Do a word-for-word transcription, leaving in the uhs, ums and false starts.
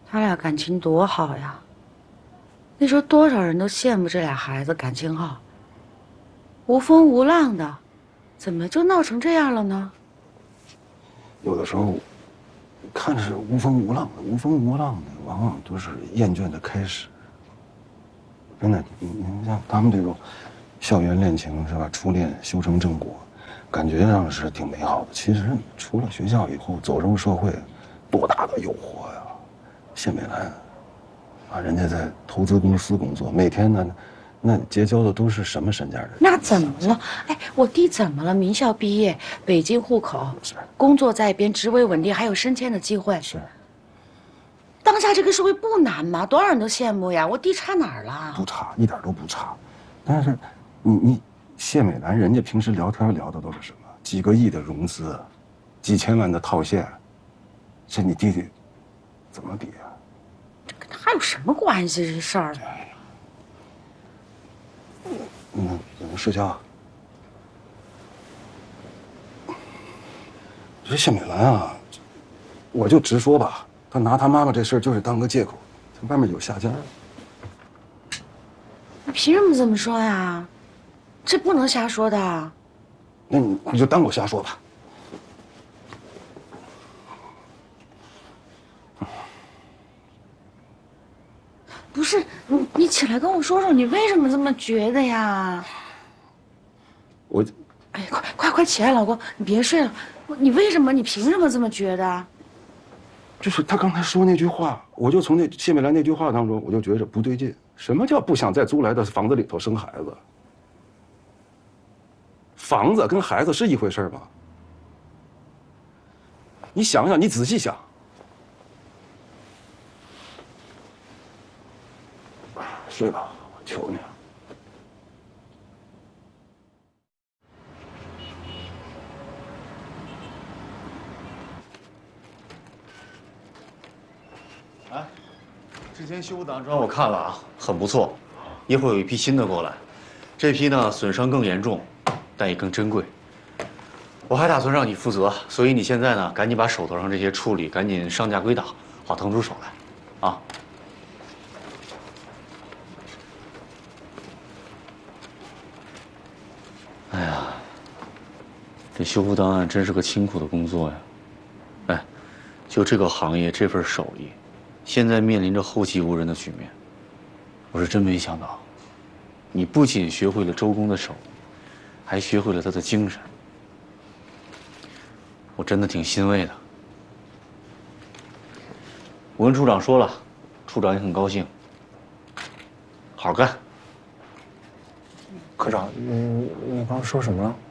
他俩感情多好呀！那时候多少人都羡慕这俩孩子感情好，无风无浪的，怎么就闹成这样了呢？ 有的时候，看着是无风无浪的，无风无浪的，往往都是厌倦的开始。真的，你你像他们这种校园恋情是吧？初恋修成正果，感觉上是挺美好的。其实出了学校以后，走入社会，多大的诱惑呀！谢美兰，啊，人家在投资公司工作，每天呢，那结交的都是什么身价人？ 那怎么了？哎，我弟怎么了？名校毕业，北京户口，工作在编，职位稳定，还有升迁的机会。 是。 当下这个社会不难吗？多少人都羡慕呀！我弟差哪儿了？ 不差，一点都不差。但是，你你谢美兰，人家平时聊天聊的都是什么？几个亿的融资，几千万的套现，这你弟弟怎么比啊？ 这跟他有什么关系？这事儿？ 嗯，怎么社交啊？这谢美兰啊，我就直说吧，她拿她妈妈这事儿就是当个借口，在外面有下家。 你凭什么这么说呀？这不能瞎说的。 那你你就当我瞎说吧。 不是你，你起来跟我说说，你为什么这么觉得呀？ 我， 哎，快快快起来，老公，你别睡了。你为什么？你凭什么这么觉得？ 就是他刚才说那句话，我就从那谢美兰那句话当中，我就觉着不对劲。什么叫不想在租来的房子里头生孩子？房子跟孩子是一回事吗？你想想，你仔细想。睡吧，我求你了。 哎，之前修复档案砖我看了啊，很不错。一会儿有一批新的过来，这批呢损伤更严重，但也更珍贵。我还打算让你负责，所以你现在呢，赶紧把手头上这些处理，赶紧上架归档，好腾出手来，啊。哎呀，这修复档案真是个辛苦的工作呀。哎，就这个行业这份手艺，现在面临着后继无人的局面。我是真没想到，你不仅学会了周公的手艺，还学会了他的精神。我真的挺欣慰的。我跟处长说了，处长也很高兴。好好干。 科长，你你刚说什么了？